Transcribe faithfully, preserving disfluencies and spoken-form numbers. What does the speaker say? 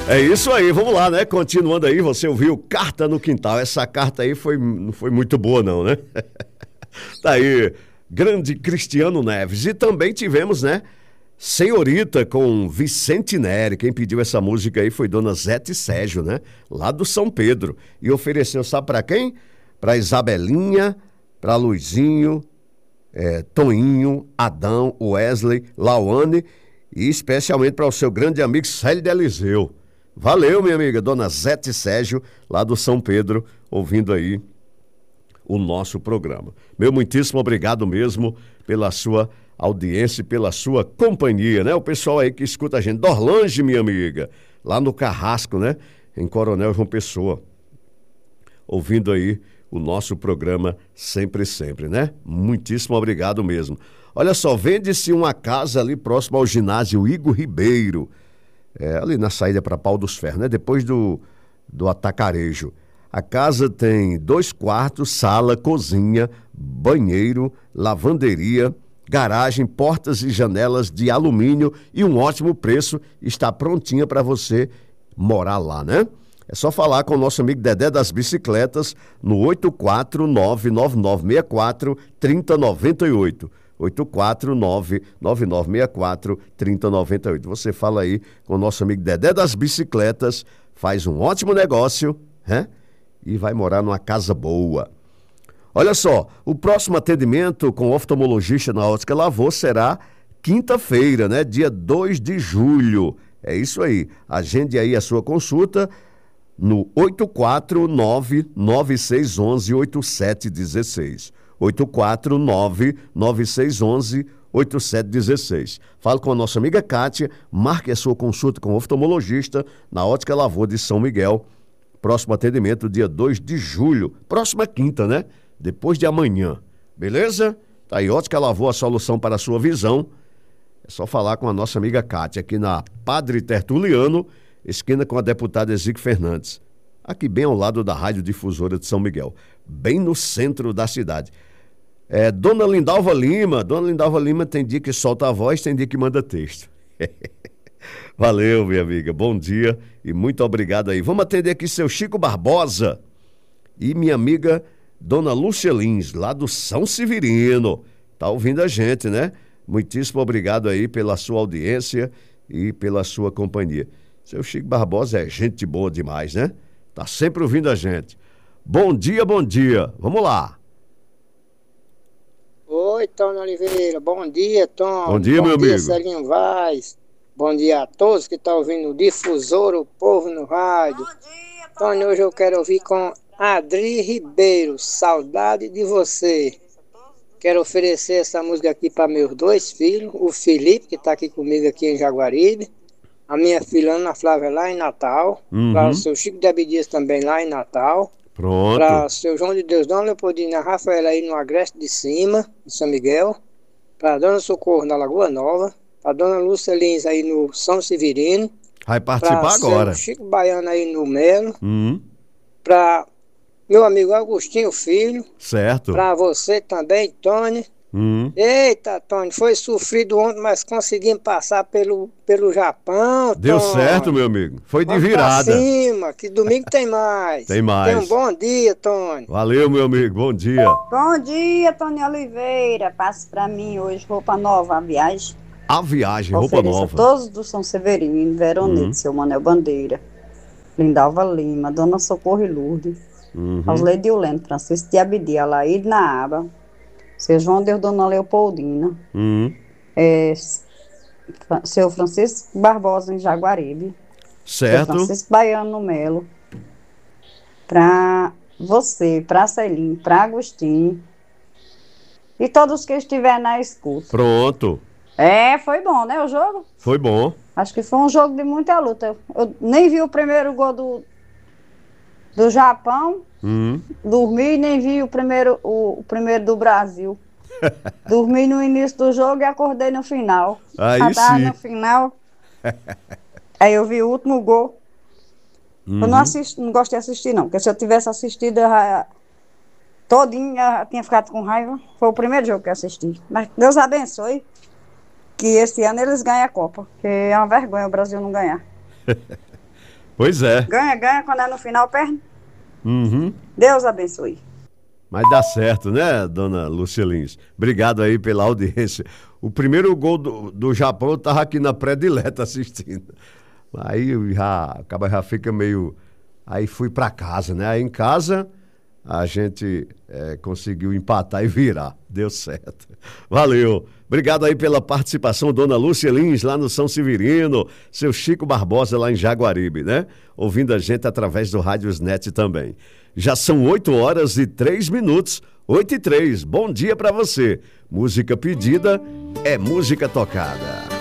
É isso aí, vamos lá, né? Continuando aí, você ouviu Carta no Quintal. Essa carta aí foi, não foi muito boa, não, né? Tá aí, grande Cristiano Neves. E também tivemos, né? Senhorita com Vicente Neri. Quem pediu essa música aí foi Dona Zete Sérgio, né? Lá do São Pedro. E ofereceu, sabe pra quem? Pra Isabelinha, pra Luizinho, é, Toninho, Adão, Wesley, Lauane e especialmente para o seu grande amigo Célio de Eliseu. Valeu, minha amiga, Dona Zete Sérgio, lá do São Pedro, ouvindo aí o nosso programa. Meu muitíssimo obrigado mesmo pela sua audiência e pela sua companhia, né? O pessoal aí que escuta a gente, Dorlange, minha amiga, lá no Carrasco, né? Em Coronel João Pessoa, ouvindo aí o nosso programa sempre, sempre, né? Muitíssimo obrigado mesmo. Olha só, vende-se uma casa ali próximo ao ginásio Igor Ribeiro, é, ali na saída para Pau dos Ferros, né? Depois do, do Atacarejo. A casa tem dois quartos, sala, cozinha, banheiro, lavanderia, garagem, portas e janelas de alumínio e um ótimo preço. Está prontinha para você morar lá, né? É só falar com o nosso amigo Dedé das Bicicletas no oito quatro nove nove nove seis quatro três zero nove oito. oito quatro nove nove nove seis quatro três zero nove oito. Você fala aí com o nosso amigo Dedé das Bicicletas, faz um ótimo negócio, né? E vai morar numa casa boa. Olha só, o próximo atendimento com o oftalmologista na Ótica Lavô será quinta-feira, né? Dia dois de julho. É isso aí. Agende aí a sua consulta no oito quatro nove nove seis um um oito sete um seis. oito quatro nove nove seis um um oito sete um seis. Fale com a nossa amiga Kátia, marque a sua consulta com o oftalmologista na Ótica Lavô de São Miguel. Próximo atendimento, dia dois de julho. Próxima quinta, né? Depois de amanhã. Beleza? Tá aí, Ótica Lavô, a solução para a sua visão. É só falar com a nossa amiga Kátia, aqui na Padre Tertuliano, esquina com a deputada Ezique Fernandes. Aqui bem ao lado da Rádio Difusora de São Miguel. Bem no centro da cidade. É, Dona Lindalva Lima. Dona Lindalva Lima tem dia que solta a voz, tem dia que manda texto. Valeu, minha amiga. Bom dia e muito obrigado aí. Vamos atender aqui seu Chico Barbosa e minha amiga Dona Lúcia Lins, lá do São Severino. Tá ouvindo a gente, né? Muitíssimo obrigado aí pela sua audiência e pela sua companhia. Seu Chico Barbosa é gente boa demais, né? Tá sempre ouvindo a gente. Bom dia, bom dia. Vamos lá. Oi, Tony Oliveira. Bom dia, Tony. Bom dia, bom meu dia, amigo. Celinho Vaz. Bom dia a todos que estão ouvindo o Difusor, o Povo no Rádio. Bom dia, Tony. Hoje eu quero ouvir com Adri Ribeiro, Saudade de Você. Quero oferecer essa música aqui para meus dois filhos, o Felipe, que está aqui comigo aqui em Jaguaribe, a minha filha Ana Flávia lá em Natal, Uhum. para o seu Chico de Abdias também lá em Natal, Pronto. para o seu João de Deus, Dona Leopoldina Rafaela aí no Agreste de Cima, em São Miguel, para a Dona Socorro na Lagoa Nova, para a Dona Lúcia Lins aí no São Severino, Vai participar agora. Seu Chico Baiano aí no Melo, Uhum. para meu amigo Agostinho Filho, Certo. para você também, Tony. Uhum. Eita, Tony, foi sofrido ontem, mas conseguimos passar pelo, pelo Japão, Deu Tony. certo, meu amigo. Foi de Vamos virada. pra cima, que domingo tem mais. Tem mais. Tenha um bom dia, Tony. Valeu, meu amigo. Bom dia. Bom dia, Tony Oliveira. Passe pra mim hoje roupa nova, a viagem. A viagem, roupa Ofereça nova. todos do São Severino, Veronete, Uhum. seu Manel Bandeira, Lindalva Lima, Dona Socorro e Lourdes, Uhum. Ausley Diolene, Francisco de Abdi, Alaíde Naaba, seu João Deus, Dona Leopoldina, Uhum. é, Fra- seu Francisco Barbosa em Jaguaribe, seu Certo. Francisco Baiano no Melo, pra você, pra Celim, pra Agostinho e todos que estiverem na escuta. Pronto. É, foi bom, né, o jogo? Foi bom. Acho que foi um jogo de muita luta. Eu nem vi o primeiro gol do, do Japão, Uhum. dormi e nem vi o primeiro, o, o primeiro do Brasil. Dormi no início do jogo e acordei no final. Aí Já tava sim. no final. Aí eu vi o último gol. Uhum. Eu não, assisto, não gosto de assistir, não. Porque se eu tivesse assistido, eu já, todinho, eu tinha ficado com raiva. Foi o primeiro jogo que eu assisti. Mas Deus abençoe que esse ano eles ganhem a Copa. Porque é uma vergonha o Brasil não ganhar. Pois é. Ganha, ganha, quando é no final, perde. Uhum. Deus abençoe. Mas dá certo, né, dona Lúcia Lins? Obrigado aí pela audiência. O primeiro gol do, do Japão eu tava aqui na predileta assistindo. Aí já, acaba já fica meio... Aí fui para casa, né? Aí em casa a gente é, conseguiu empatar e virar. Deu certo. Valeu. Obrigado aí pela participação, dona Lúcia Lins, lá no São Severino, seu Chico Barbosa lá em Jaguaribe, né? Ouvindo a gente através do Rádiosnet também. Já são oito horas e três minutos, oito e três. Bom dia para você. Música pedida é música tocada.